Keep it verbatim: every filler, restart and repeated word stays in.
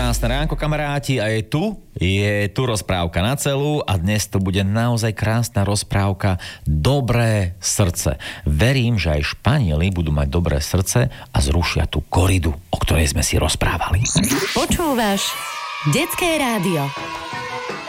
Krásne ránko, kamaráti, a je tu, je tu rozprávka na celú a dnes to bude naozaj krásna rozprávka Dobré srdce. Verím, že aj Španieli budú mať dobré srdce a zrušia tú koridu, o ktorej sme si rozprávali. Počúvaš Detské rádio.